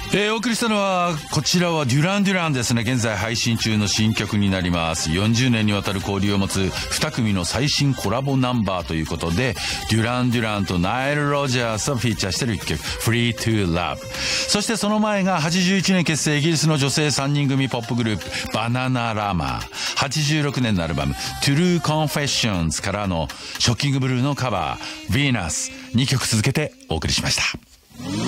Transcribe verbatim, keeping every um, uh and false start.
えー、お送りしたのはこちらはデュラン・デュランですね。現在配信中の新曲になります。よんじゅうねんにわたる交流を持つに組の最新コラボナンバーということで、デュラン・デュランとナイル・ロジャースをフィーチャーしている一曲 Free to Love。 そしてその前がはちじゅういちねん結成イギリスの女性さんにん組ポップグループバナナラマー。はちじゅうろくねんのアルバム True Confessions からのショッキングブルーのカバー Venus。 にきょく続けてお送りしました。